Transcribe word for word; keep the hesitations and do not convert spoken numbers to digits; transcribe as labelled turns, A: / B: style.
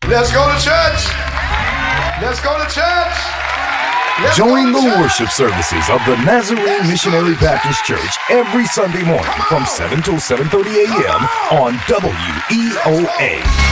A: Let's go to church. Let's go to church. Let's
B: Join
A: go to
B: the
A: church.
B: worship services of the Nazarene Missionary Baptist Church every Sunday morning from seven till seven thirty a.m. on W E O A.